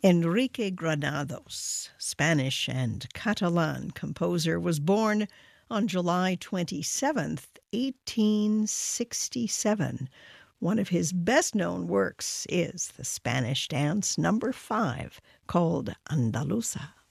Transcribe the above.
Enrique Granados, Spanish and Catalan composer, was born on July 27th, 1867. One of his best-known works is the Spanish dance number 5, called Andaluza.